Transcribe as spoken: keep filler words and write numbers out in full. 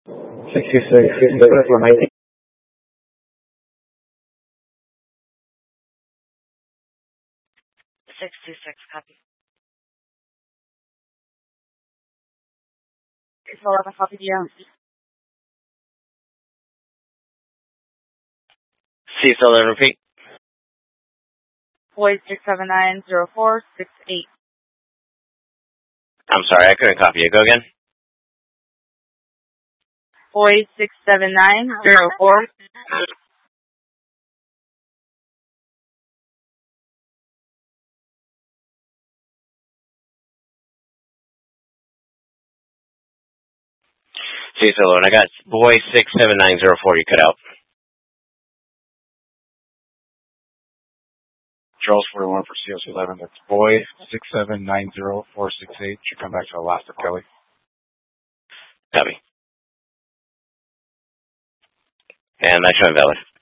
sixty-six, sixty-six, copy. six eleven, copy D M. C S L then repeat. Boy six seven nine zero four six eight. I'm sorry, I couldn't copy it. Go again. Boy six seven nine zero four. C S L, and I got boy six seven nine zero four. You cut out. Charles forty-one for C S eleven. That's boy six seven nine zero four six eight. Should come back to Alaska, Kelly. Copy. And I show invalid.